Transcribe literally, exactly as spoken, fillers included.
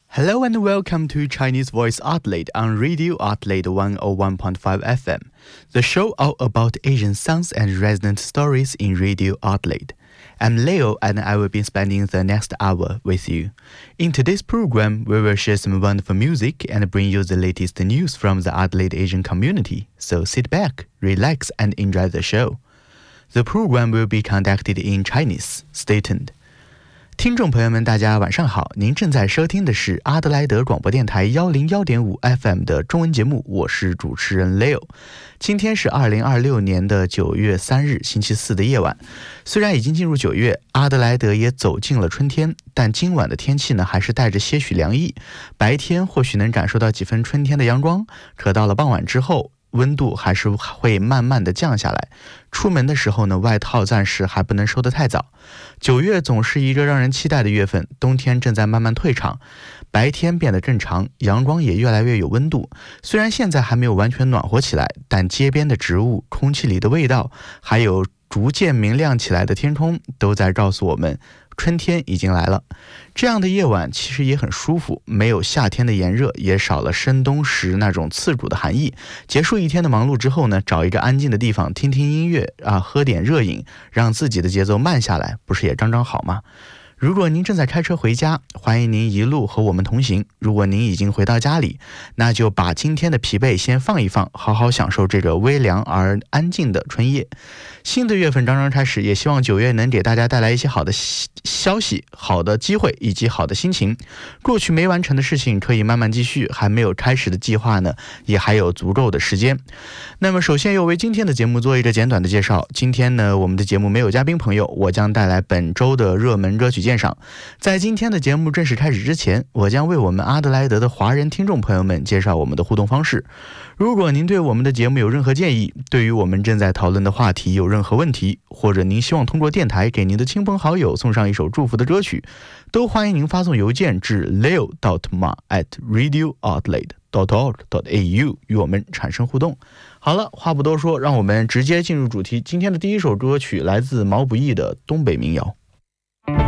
Hello and welcome to Chinese Voice Adelaide on Radio Adelaide one oh one point five F M, the show all about Asian sounds and resonant stories in Radio Adelaide. I'm Leo and I will be spending the next hour with you. In today's program, we will share some wonderful music and bring you the latest news from the Adelaide Asian community. So sit back, relax and enjoy the show. The program will be conducted in Chinese. Stay tuned. 听众朋友们大家晚上好，您正在收听的是阿德莱德广播电台一零一点五 F M 的中文节目，我是主持人 Leo。 今天是二零二六年的九月三日星期四的夜晚，虽然已经进入九月，阿德莱德也走进了春天，但今晚的天气呢还是带着些许凉意，白天或许能感受到几分春天的阳光，可到了傍晚之后，温度还是会慢慢的降下来，出门的时候呢，外套暂时还不能收得太早。九月总是一个让人期待的月份，冬天正在慢慢退场，白天变得更长，阳光也越来越有温度。虽然现在还没有完全暖和起来，但街边的植物、空气里的味道，还有逐渐明亮起来的天空，都在告诉我们春天已经来了。这样的夜晚其实也很舒服，没有夏天的炎热，也少了深冬时那种刺骨的寒意。结束一天的忙碌之后呢，找一个安静的地方听听音乐啊，喝点热饮，让自己的节奏慢下来，不是也刚刚好吗？如果您正在开车回家，欢迎您一路和我们同行。如果您已经回到家里，那就把今天的疲惫先放一放，好好享受这个微凉而安静的春夜。新的月份刚刚开始，也希望九月能给大家带来一些好的消息、好的机会以及好的心情。过去没完成的事情可以慢慢继续，还没有开始的计划呢，也还有足够的时间。那么首先又为今天的节目做一个简短的介绍。今天呢，我们的节目没有嘉宾朋友，我将带来本周的热门歌曲鉴赏。在今天的节目正式开始之前，我将为我们阿德莱德的华人听众朋友们介绍我们的互动方式。如果您对我们的节目有任何建议，对于我们正在讨论的话题有任何问题，或者您希望通过电台给您的亲朋好友送上一首祝福的歌曲，都欢迎您发送邮件至 leo dot ma at radio adelaide dot org dot a u 与我们产生互动。好了，话不多说，让我们直接进入主题。今天的第一首歌曲来自毛不易的东北民谣。